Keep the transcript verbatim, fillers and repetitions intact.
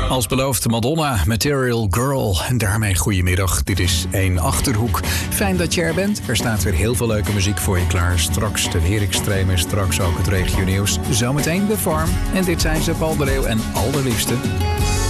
Als beloofd Madonna, Material Girl. En daarmee goedemiddag, dit is één Achterhoek. Fijn dat je er bent. Er staat weer heel veel leuke muziek voor je klaar. Straks de weerextremen, straks ook het regionieuws. Zometeen de Farm. En dit zijn ze, Paul de Leeuw en Allerliefste.